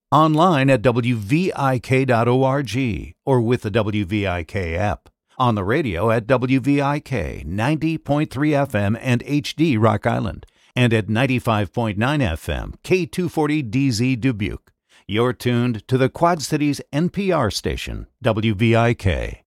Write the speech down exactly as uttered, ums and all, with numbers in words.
online at W V I K dot org or with the W V I K app. On the radio at W V I K ninety point three F M and H D Rock Island, and at ninety-five point nine F M K two forty D Z Dubuque. You're tuned to the Quad Cities N P R station, W V I K.